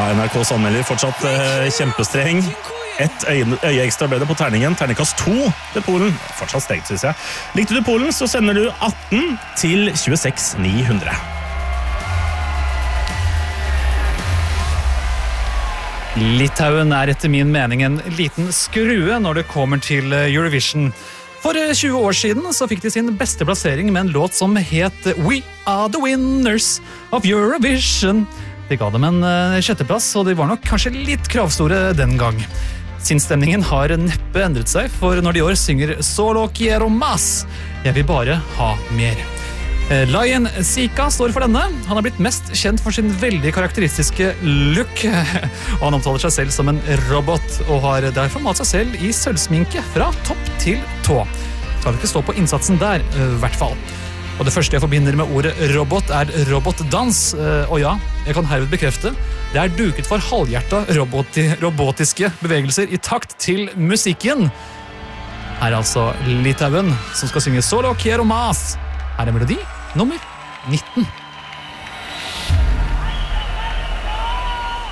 NRKs anmelder fortsatt kjempestreng. Et øye ekstra ble det på terningen. Terningkast 2 til Polen. Fortsatt strengt, synes jeg. Likte du Polen, så sender du 18 til 26 900. Litauen etter min mening en liten skrue når det kommer til Eurovision. For 20 år siden så fikk de sin beste plassering med en låt som het We Are The Winners of Eurovision. De ga dem en sjetteplass, og de var nok kanskje litt kravstore den gang. Sinnsstemningen har neppe endret seg, for når de i år synger Solo quiero más, jeg vil bare ha mer. Lion Sika står for denne. Han har blitt mest kjent for sin veldig karakteristiske look, og han omtaler seg selv som en robot, og har derfor malt seg selv i sølvsminke fra topp til tå. Skal ikke stå på innsatsen der, i hvert fall. Og det første jeg forbinder med ordet robot er robotdans, og ja, jeg kan herved bekrefte, det er duket for halvhjerta robotiske bevegelser i takt til musikken. Her er altså Litauen som skal synge Solo quiero más. Her er melodi nummer 19.